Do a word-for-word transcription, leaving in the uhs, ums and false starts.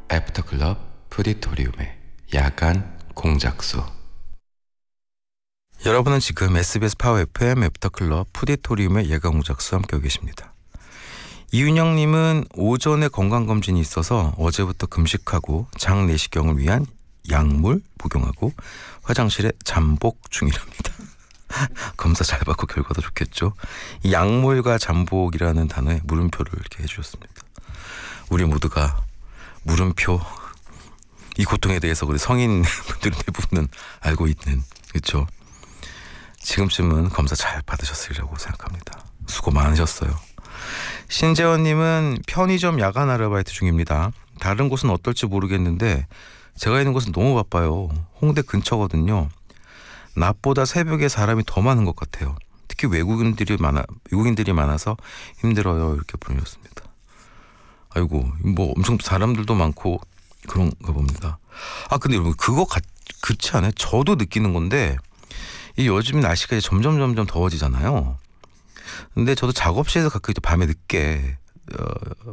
애프터클럽 푸디토리움의 야간 공작소. 여러분은 지금 에스비에스 파워 에프엠 애프터클럽 푸디토리움의 야간 공작소 함께하고 계십니다. 이윤영님은 오전에 건강검진이 있어서 어제부터 금식하고 장내시경을 위한 약물 복용하고 화장실에 잠복 중이랍니다. 검사 잘 받고 결과도 좋겠죠. 이 약물과 잠복이라는 단어에 물음표를 이렇게 해주셨습니다. 우리 모두가 물음표, 이 고통에 대해서 우리 성인 분들은 대부분은 알고 있는, 그렇죠? 지금쯤은 검사 잘 받으셨으리라고 생각합니다. 수고 많으셨어요. 신재원님은 편의점 야간 아르바이트 중입니다. 다른 곳은 어떨지 모르겠는데 제가 있는 곳은 너무 바빠요. 홍대 근처거든요. 낮보다 새벽에 사람이 더 많은 것 같아요. 특히 외국인들이 많아 외국인들이 많아서 힘들어요. 이렇게 보내셨습니다. 아이고, 뭐 엄청 사람들도 많고 그런가 봅니다. 아 근데 여러분 그거 같, 그렇지 않아요? 저도 느끼는 건데 이 요즘 날씨가 이제 점점 점점 더워지잖아요. 근데 저도 작업실에서 가끔 밤에 늦게 어,